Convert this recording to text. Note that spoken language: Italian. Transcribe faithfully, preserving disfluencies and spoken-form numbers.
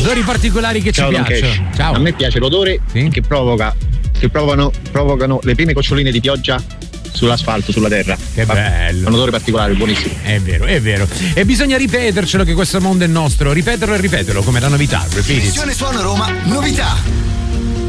Odori particolari che Ciao, ci Don piacciono. Cash. Ciao. A me piace l'odore Sì? che provoca, che provano, provocano le prime goccioline di pioggia sull'asfalto, sulla terra. Che bello. È un odore particolare, buonissimo. È vero, è vero. E bisogna ripetercelo che questo mondo è nostro. Ripeterlo e ripeterlo come la novità. Repeat it. Missione Suono Roma, novità.